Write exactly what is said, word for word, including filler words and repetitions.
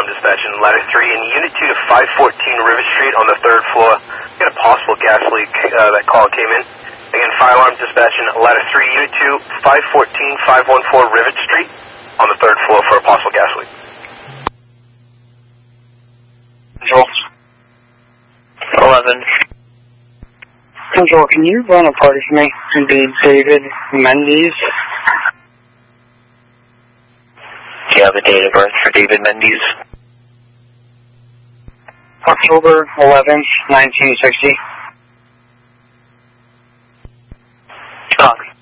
one dispatching ladder three in Unit two to five fourteen River Street on the third floor. Got a possible gas leak, uh, that call came in. Again, fire alarm dispatching ladder three, Unit two, five fourteen, five fourteen Rivet Street on the third floor for a possible gas leak. Control. eleven. Control, can you run a party for me? It'd be David Mendes. Do you have a date of birth for David Mendes? October eleventh, nineteen sixty. Copy.